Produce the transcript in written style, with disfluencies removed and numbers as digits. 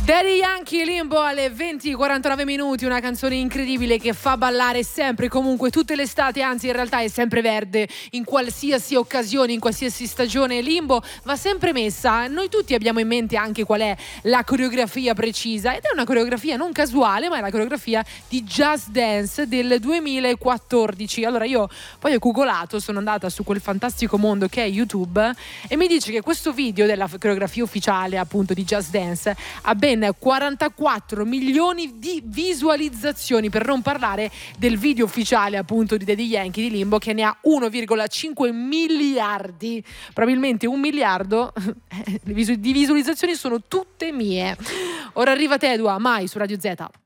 Daddy Yankee, Limbo alle 20:49 minuti, una canzone incredibile che fa ballare sempre, comunque tutte le estati, anzi in realtà è sempre verde, in qualsiasi occasione, in qualsiasi stagione. Limbo va sempre messa, noi tutti abbiamo in mente anche qual è la coreografia precisa, ed è una coreografia non casuale, ma è la coreografia di Just Dance del 2014. Allora io poi ho googolato, sono andata su quel fantastico mondo che è YouTube e mi dice che questo video della coreografia ufficiale appunto di Just Dance ha ben 44 milioni di visualizzazioni, per non parlare del video ufficiale appunto di Daddy Yankee di Limbo che ne ha 1,5 miliardi, probabilmente 1 miliardo di visualizzazioni sono tutte mie. Ora arriva Tedua, mai su Radio Z.